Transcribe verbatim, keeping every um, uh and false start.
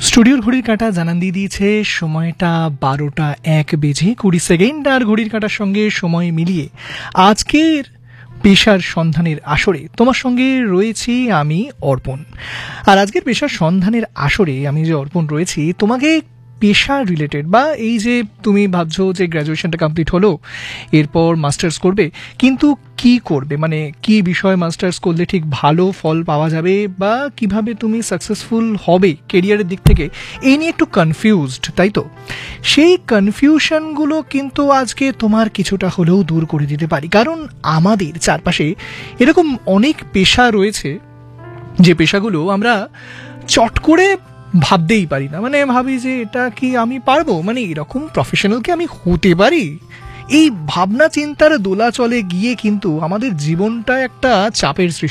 স্টুডিওর ঘড়ির কাঁটা জানান দিয়ে দিয়েছে সময়টা বারোটা এক বেজে কুড়ি সেকেন্ড। আর ঘড়ির কাঁটার সঙ্গে সময় মিলিয়ে আজকের পেশার সন্ধানের আসরে তোমার সঙ্গে রয়েছি আমি অর্পণ। আর আজকের পেশার সন্ধানের আসরে আমি যে অর্পণ রয়েছি, তোমাকে পেশা রিলেটেড বা এই যে তুমি ভাবছো যে গ্র্যাজুয়েশনটা কমপ্লিট হলো, এরপর মাস্টার্স করবে, কিন্তু কি করবে, মানে কি বিষয় মাস্টার্স করলে ঠিক ভালো ফল পাওয়া যাবে বা কিভাবে তুমি সাকসেসফুল হবে কেরিয়ারের দিক থেকে, এই নিয়ে একটু কনফিউজড, তাই তো? সেই কনফিউশনগুলো কিন্তু আজকে তোমার কিছুটা হলেও দূর করে দিতে পারি, কারণ আমাদের চারপাশে এরকম অনেক পেশা রয়েছে যে পেশাগুলো আমরা চট করে ভাবতেই পারি না। মানে ভাবি যে এটা কি আমি পারবো, মানে এরকম প্রফেশনাল কি আমি হতে পারি? এই ভাবনা চিন্তার দোলাচলে গিয়ে কিন্তু আমাদের জীবনটা একটা চাপের সৃষ্টি